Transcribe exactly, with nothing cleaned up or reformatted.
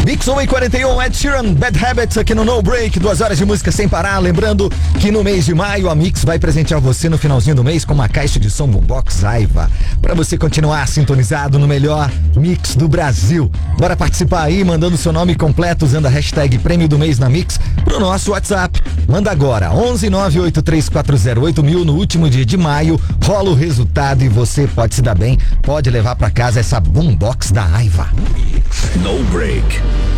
Mix um e quarenta e um, Ed Sheeran, Bad Habits aqui no No Break, duas horas de música sem parar. Lembrando que no mês de maio a Mix vai presentear você no finalzinho do mês com uma caixa de som Boombox Aiva, pra você continuar sintonizado no melhor mix do Brasil. Bora participar aí, mandando seu nome completo usando a hashtag Prêmio do Mês na Mix pro nosso WhatsApp. Manda agora, onze nove oito três quatro zero oito mil. No último dia de maio rola o resultado e você pode se dar bem, pode levar pra casa essa Boombox da Aiva. No Break.